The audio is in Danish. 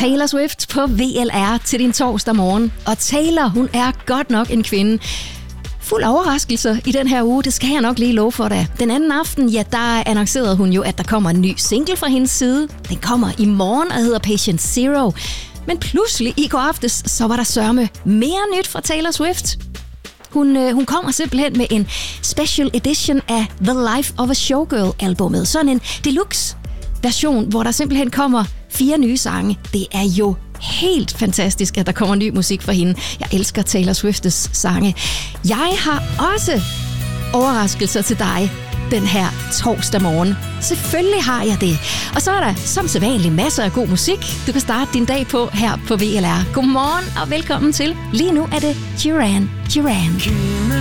Taylor Swift på VLR til din torsdag morgen. Og Taylor, hun er godt nok en kvinde. Fuld overraskelser i den her uge, det skal jeg nok lige love for dig. Den anden aften, ja, der annoncerede hun jo, at der kommer en ny single fra hendes side. Den kommer i morgen og hedder Patient Zero. Men pludselig i går aftes, så var der sørme mere nyt fra Taylor Swift. Hun kommer simpelthen med en special edition af The Life of a Showgirl-albummet. Sådan en deluxe version, hvor der simpelthen kommer 4 nye sange. Det er jo helt fantastisk, at der kommer ny musik fra hende. Jeg elsker Taylor Swifts sange. Jeg har også overraskelser til dig den her torsdag morgen. Selvfølgelig har jeg det. Og så er der som sædvanligt masser af god musik, du kan starte din dag på her på VLR. Godmorgen og velkommen til. Lige nu er det Duran Duran.